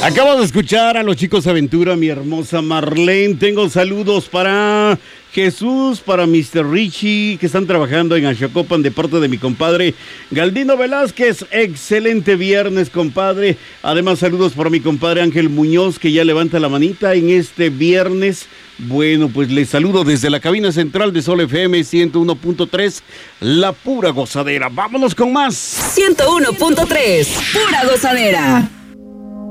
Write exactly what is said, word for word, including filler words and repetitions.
Acabo de escuchar a los chicos Aventura, mi hermosa Marlene. Tengo saludos para Jesús, para mister Richie, que están trabajando en Axocopan de parte de mi compadre Galdino Velázquez. Excelente viernes, compadre. Además, saludos para mi compadre Ángel Muñoz, que ya levanta la manita en este viernes. Bueno, pues les saludo desde la cabina central de Sol F M ciento uno punto tres, la pura gozadera. Vámonos con más. ciento uno punto tres, pura gozadera.